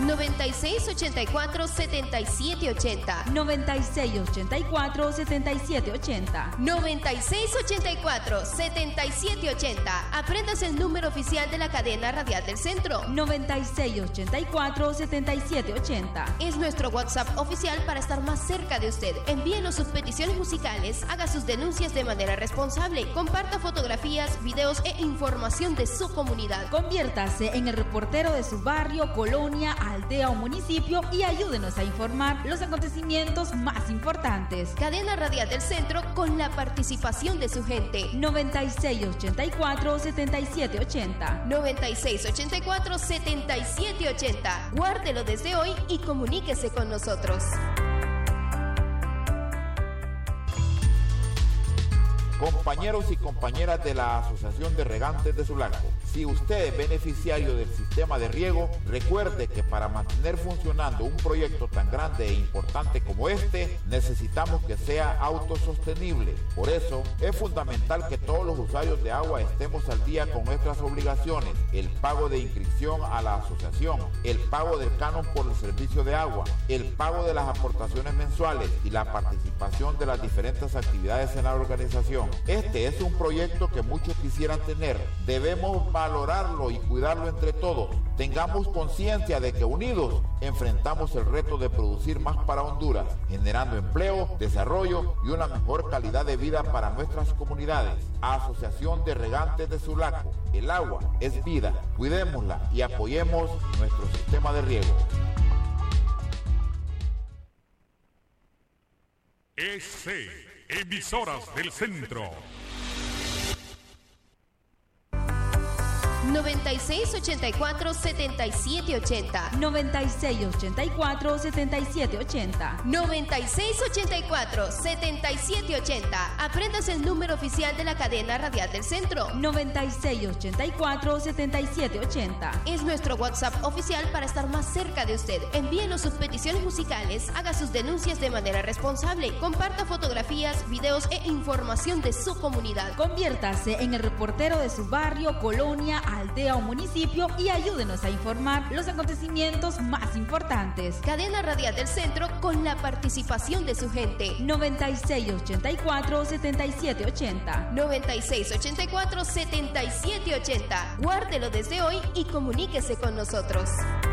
9684-7780. 9684-7780. 9684-7780. Aprendas el número oficial de la cadena radial del centro. 9684-7780. Es nuestro WhatsApp oficial para estar más cerca de usted. Envíenos sus peticiones musicales, haga sus denuncias de manera responsable, comparta fotografías, videos e información de su comunidad. Conviértase en el reportero de su barrio, colonia, aldea o municipio y ayúdenos a informar los acontecimientos más importantes. Cadena Radial del Centro con la participación de su gente. 9684-7780. 9684-7780. Guárdelo desde hoy y comuníquese con nosotros. Compañeros y compañeras de la Asociación de Regantes de Sulaco, si usted es beneficiario del sistema de riego, recuerde que para mantener funcionando un proyecto tan grande e importante como este, necesitamos que sea autosostenible. Por eso, es fundamental que todos los usuarios de agua estemos al día con nuestras obligaciones, el pago de inscripción a la asociación, el pago del canon por el servicio de agua, el pago de las aportaciones mensuales y la participación de las diferentes actividades en la organización. Este es un proyecto que muchos quisieran tener. Debemos valorarlo y cuidarlo entre todos. Tengamos conciencia de que unidos enfrentamos el reto de producir más para Honduras, generando empleo, desarrollo y una mejor calidad de vida para nuestras comunidades. Asociación de Regantes de Sulaco. El agua es vida. Cuidémosla y apoyemos nuestro sistema de riego. Emisoras del Centro. 9684-7780. 9684-7780. 9684-7780. Aprendas el número oficial de la cadena radial del centro. 9684-7780. Es nuestro WhatsApp oficial para estar más cerca de usted. Envíenos sus peticiones musicales, haga sus denuncias de manera responsable, comparta fotografías, videos e información de su comunidad. Conviértase en el reportero de su barrio, colonia, aldea o municipio y ayúdenos a informar los acontecimientos más importantes. Cadena Radial del Centro con la participación de su gente. 9684-7780. 9684-7780. Guárdelo desde hoy y comuníquese con nosotros.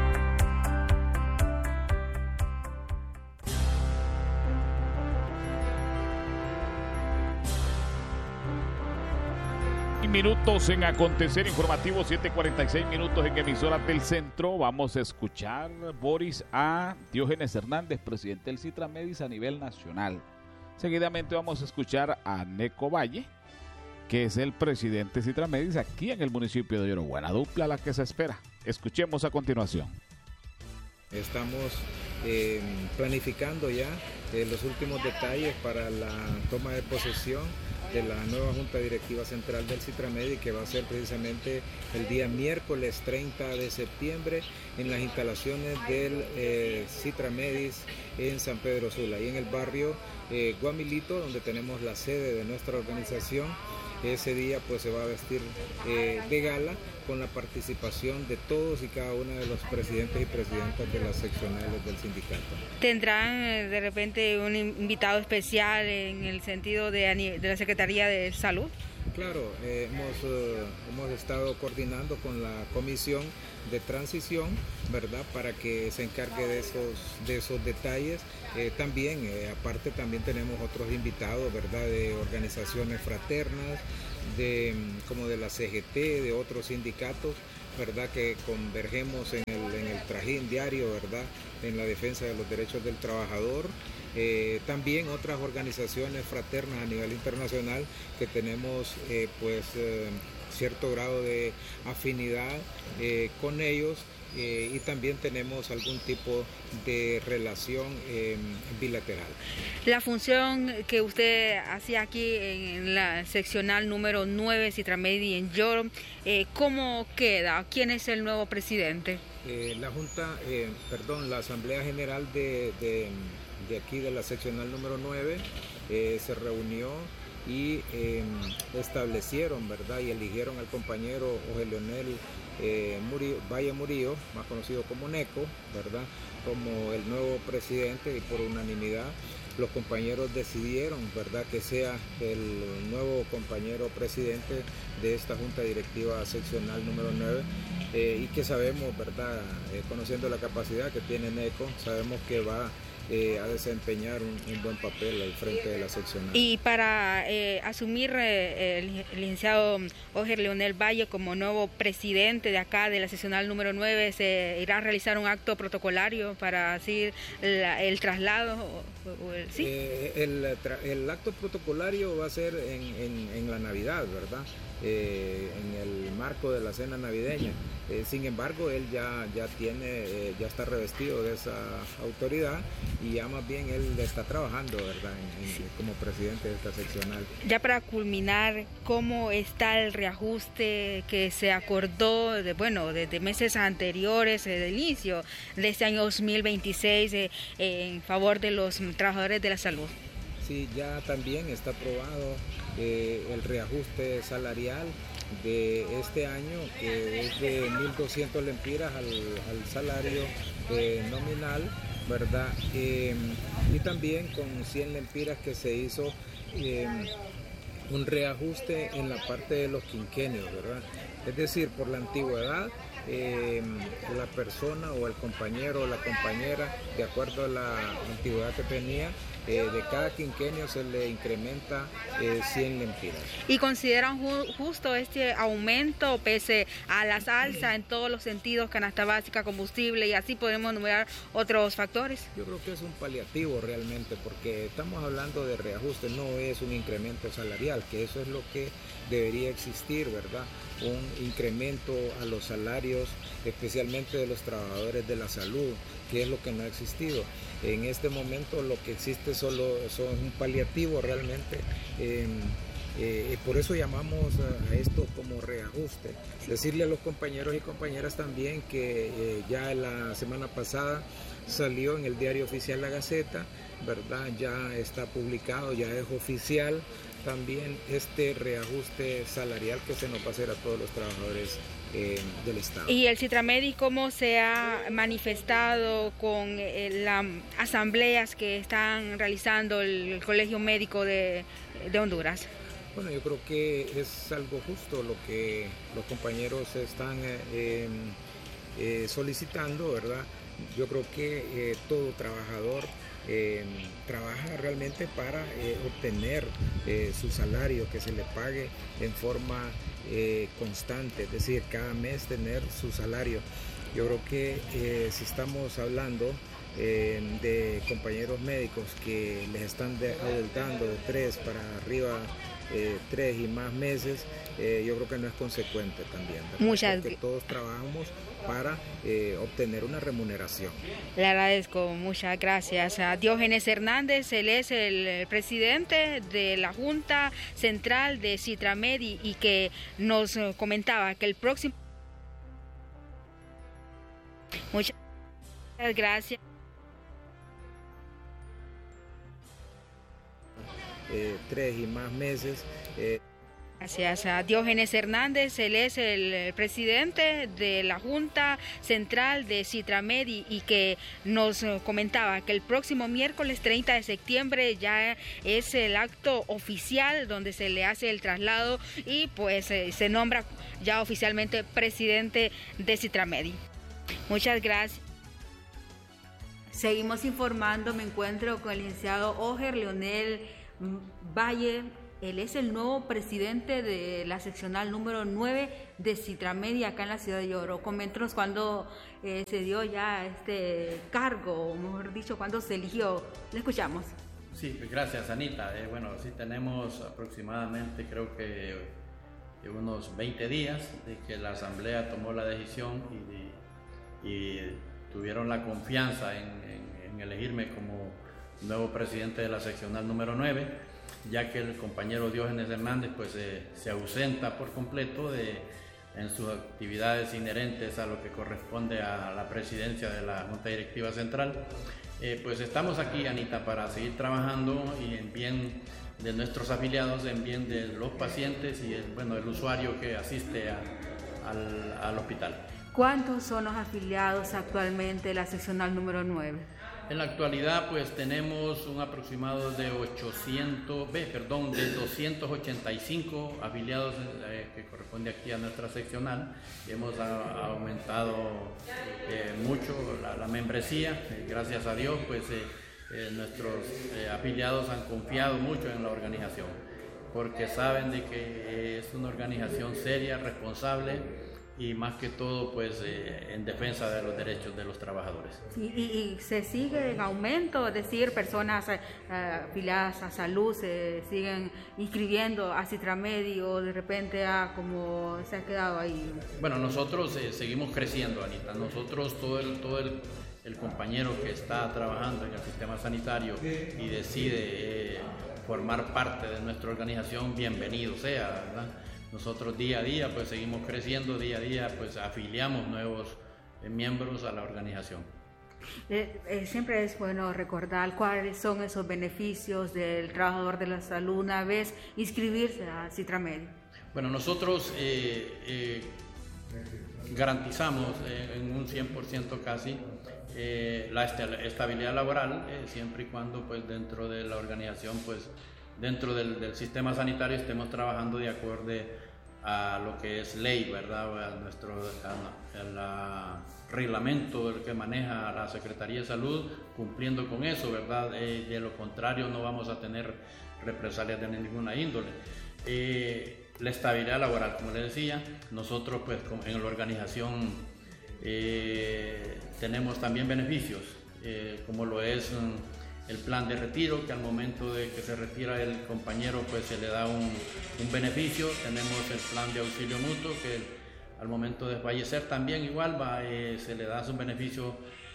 Minutos en acontecer informativo, 7:46 minutos en Emisoras del Centro. Vamos a escuchar, Boris, a Diógenes Hernández, presidente del Citramedis a nivel nacional. Seguidamente vamos a escuchar a Neco Valle, que es el presidente de Citramedis aquí en el municipio de Oro. Buena dupla la que se espera. Escuchemos a continuación. Estamos planificando ya los últimos detalles para la toma de posesión de la nueva Junta Directiva Central del Citramedis, que va a ser precisamente el día miércoles 30 de septiembre en las instalaciones del Citramedis en San Pedro Sula, y en el barrio Guamilito, donde tenemos la sede de nuestra organización. Ese día pues se va a vestir de gala con la participación de todos y cada uno de los presidentes y presidentas de las seccionales del sindicato. ¿Tendrán de repente un invitado especial en el sentido de la Secretaría de Salud? Claro, hemos estado coordinando con la comisión de transición, ¿verdad?, para que se encargue de esos detalles. También, aparte, también tenemos otros invitados, ¿verdad?, de organizaciones fraternas, como de la CGT, de otros sindicatos, ¿verdad?, que convergemos en el trajín diario, ¿verdad?, en la defensa de los derechos del trabajador. También otras organizaciones fraternas a nivel internacional que tenemos cierto grado de afinidad con ellos, y también tenemos algún tipo de relación bilateral. La función que usted hacía aquí en la seccional número 9 Citramedis en Yoro, ¿cómo queda? ¿Quién es el nuevo presidente? La Asamblea General de aquí de la seccional número 9 se reunió y establecieron, ¿verdad?, y eligieron al compañero Jorge Leonel Valle Murillo, más conocido como Neco, ¿verdad?, como el nuevo presidente, y por unanimidad los compañeros decidieron, ¿verdad?, que sea el nuevo compañero presidente de esta Junta Directiva Seccional número 9, y que sabemos, ¿verdad?, conociendo la capacidad que tiene Neco, sabemos que va a desempeñar un buen papel al frente de la seccional. Y para asumir el licenciado Oger Leonel Valle como nuevo presidente de acá de la seccional número 9, ¿se irá a realizar un acto protocolario para así el traslado? ¿Sí? El acto protocolario va a ser en la Navidad, ¿verdad?, en el marco de la cena navideña. Sin embargo, él ya está revestido de esa autoridad, y ya más bien él está trabajando, ¿verdad?, como presidente de esta seccional. Ya para culminar, ¿cómo está el reajuste que se acordó desde meses anteriores, del inicio de este año 2026, en favor de los trabajadores de la salud? Sí, ya también está aprobado el reajuste salarial de este año, que es de 1.200 lempiras al salario nominal, ¿verdad? Y también con 100 lempiras que se hizo un reajuste en la parte de los quinquenios, ¿verdad? Es decir, por la antigüedad, la persona o el compañero o la compañera, de acuerdo a la antigüedad que tenía, de cada quinquenio se le incrementa 100 lempiras. ¿Y consideran justo este aumento pese a las alzas en todos los sentidos, canasta básica, combustible, y así podemos enumerar otros factores? Yo creo que es un paliativo realmente, porque estamos hablando de reajuste, no es un incremento salarial, que eso es lo que debería existir, ¿verdad? Un incremento a los salarios, especialmente de los trabajadores de la salud, que es lo que no ha existido. En este momento lo que existe solo son un paliativo realmente. Por eso llamamos a esto como reajuste. Decirle a los compañeros y compañeras también que ya la semana pasada salió en el Diario Oficial La Gaceta, ¿verdad? Ya está publicado, ya es oficial también este reajuste salarial que se nos va a hacer a todos los trabajadores del Estado. ¿Y el CITRAMEDI cómo se ha manifestado con las asambleas que están realizando el Colegio Médico de Honduras? Bueno, yo creo que es algo justo lo que los compañeros están solicitando, ¿verdad? Yo creo que todo trabajador trabaja realmente para obtener su salario, que se le pague en forma constante, es decir, cada mes tener su salario. Yo creo que si estamos hablando de compañeros médicos que les están adultando de 3 para arriba, 3 y más meses, yo creo que no es consecuente también, ¿verdad? Porque todos trabajamos para obtener una remuneración. Le agradezco, muchas gracias a Diógenes Hernández. Él es el presidente de la Junta Central de CITRAMEDI, y que nos comentaba que el próximo... Muchas gracias. 3 y más meses. Gracias a Diógenes Hernández, él es el presidente de la Junta Central de CITRAMEDI, y que nos comentaba que el próximo miércoles 30 de septiembre ya es el acto oficial donde se le hace el traslado, y pues se nombra ya oficialmente presidente de CITRAMEDI. Muchas gracias. Seguimos informando, me encuentro con el licenciado Oger Leonel Valle. Él es el nuevo presidente de la seccional número 9 de CITRAMEDI acá en la ciudad de Oro. Coméntanos cuándo se dio ya este cargo, o mejor dicho, cuándo se eligió. Le escuchamos. Sí, gracias, Anita. Bueno, sí tenemos aproximadamente, creo que unos 20 días de que la Asamblea tomó la decisión y tuvieron la confianza en elegirme como nuevo presidente de la seccional número 9, ya que el compañero Diógenes Hernández pues se ausenta por completo en sus actividades inherentes a lo que corresponde a la presidencia de la Junta Directiva Central. Pues estamos aquí, Anita, para seguir trabajando y en bien de nuestros afiliados, en bien de los pacientes y el usuario que asiste al hospital. ¿Cuántos son los afiliados actualmente de la seccional número 9? En la actualidad pues tenemos un aproximado de 285 afiliados que corresponde aquí a nuestra seccional. Hemos aumentado mucho la membresía, gracias a Dios pues nuestros afiliados han confiado mucho en la organización porque saben de que es una organización seria, responsable y más que todo pues en defensa de los derechos de los trabajadores. Sí, y se sigue en aumento, es decir, personas afiliadas a salud se siguen inscribiendo a Citramedi o de repente como se ha quedado ahí. Bueno, nosotros seguimos creciendo, Anita. Nosotros todo el compañero que está trabajando en el sistema sanitario y decide formar parte de nuestra organización, bienvenido sea, ¿verdad? Nosotros día a día pues seguimos creciendo, día a día pues afiliamos nuevos miembros a la organización. Siempre es bueno recordar cuáles son esos beneficios del trabajador de la salud una vez inscribirse a Citramedi. Bueno, nosotros garantizamos en un 100% casi la estabilidad laboral siempre y cuando pues dentro de la organización pues dentro del sistema sanitario estemos trabajando de acuerdo a lo que es ley, ¿verdad? A el reglamento que maneja la Secretaría de Salud, cumpliendo con eso, ¿verdad? De lo contrario no vamos a tener represalias de ninguna índole. La estabilidad laboral, como les decía, nosotros pues en la organización tenemos también beneficios, como lo es el plan de retiro, que al momento de que se retira el compañero pues se le da un beneficio. Tenemos el plan de auxilio mutuo, que al momento de fallecer también igual se le da un beneficio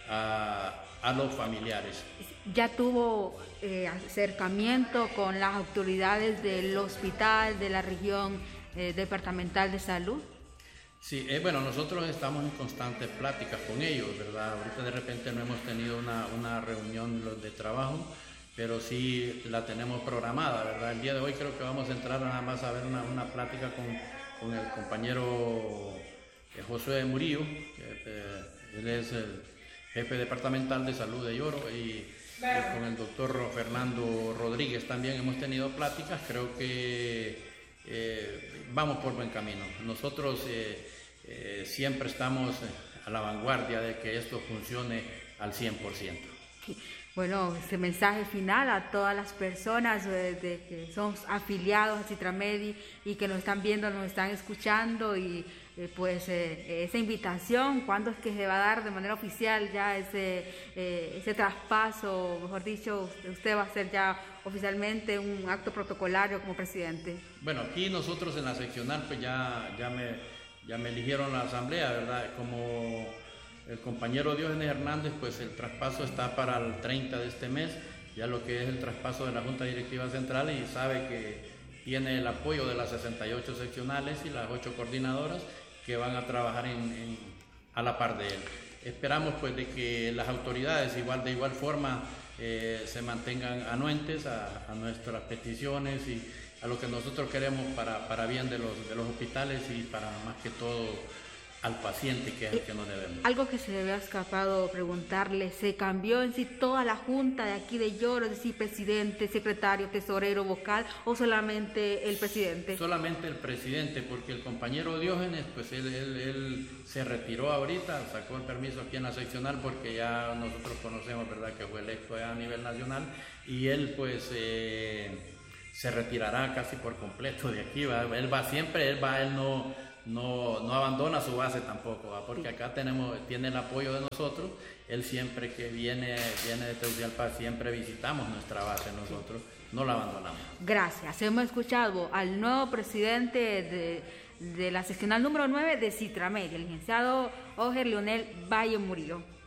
a los familiares. ¿Ya tuvo acercamiento con las autoridades del hospital de la región departamental de salud? Sí, bueno, nosotros estamos en constantes pláticas con ellos, ¿verdad? Ahorita de repente no hemos tenido una reunión de trabajo, pero sí la tenemos programada, ¿verdad? El día de hoy creo que vamos a entrar nada más a ver una plática con el compañero Josué Murillo, que él es el jefe departamental de salud de Lloro, y con el doctor Fernando Rodríguez también hemos tenido pláticas. Creo que vamos por buen camino. Nosotros siempre estamos a la vanguardia de que esto funcione al 100%. Bueno, este mensaje final a todas las personas que son afiliados a Citramedi y que nos están viendo, nos están escuchando, y pues esa invitación, ¿cuándo es que se va a dar de manera oficial ya ese traspaso? Mejor dicho, usted va a hacer ya oficialmente un acto protocolario como presidente. Bueno, aquí nosotros en la seccional pues ya me eligieron la asamblea, ¿verdad? Como el compañero Diógenes Hernández, pues el traspaso está para el 30 de este mes, ya lo que es el traspaso de la Junta Directiva Central, y sabe que tiene el apoyo de las 68 seccionales y las 8 coordinadoras que van a trabajar a la par de él. Esperamos pues de que las autoridades de igual forma se mantengan anuentes a nuestras peticiones y a lo que nosotros queremos para bien de los hospitales y para más que todo al paciente, que es el que nos debemos. Algo que se me había escapado preguntarle, ¿se cambió en sí toda la junta de aquí de Lloro, es decir, presidente, secretario, tesorero, vocal, o solamente el presidente? Solamente el presidente, porque el compañero Diógenes, pues él se retiró ahorita, sacó el permiso aquí en la seccional, porque ya nosotros conocemos, ¿verdad?, que fue electo a nivel nacional, y él pues se retirará casi por completo de aquí, ¿va? Él va siempre, él no abandona su base tampoco, ¿va? Porque acá tiene el apoyo de nosotros. Él siempre que viene de Tegucigalpa, siempre visitamos nuestra base nosotros, no la abandonamos. Gracias. Hemos escuchado al nuevo presidente de la seccional número 9 de Citramedi, el licenciado Oger Leonel Valle Murillo.